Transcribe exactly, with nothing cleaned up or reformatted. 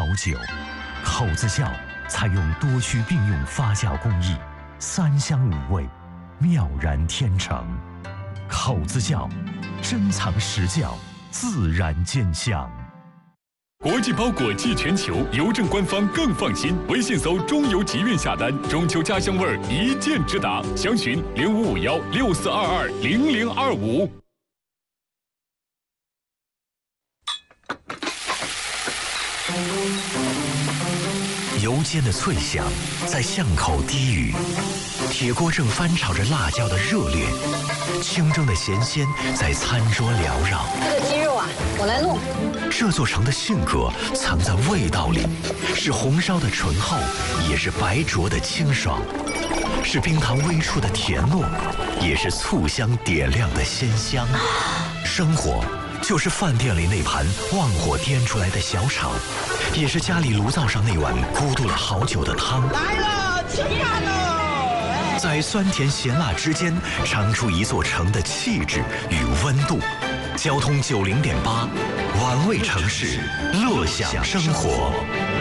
好酒。口子窖采用多区并用发酵工艺，三香五味，妙然天成。口子窖，珍藏实窖，自然见香。 国际包裹寄全球，邮政官方更放心。微信搜“中邮集运”下单，中秋家乡味儿一键直达。详询零五五幺六四二二零零二五。 油煎的脆响在巷口低语，铁锅正翻炒着辣椒的热烈，清蒸的咸鲜在餐桌缭绕。 这个鸡肉啊，我来弄。 这座城的性格藏在味道里，是红烧的醇厚，也是白灼的清爽，是冰糖微触的甜糯，也是醋香点亮的鲜香。生活就是饭店里那盘旺火颠出来的小炒，也是家里炉灶上那碗咕嘟了好久的汤。 来了，吃饭喽！ 在酸甜咸辣之间，尝出一座城的气质与温度。交通九零点八，玩味城市，乐享生活。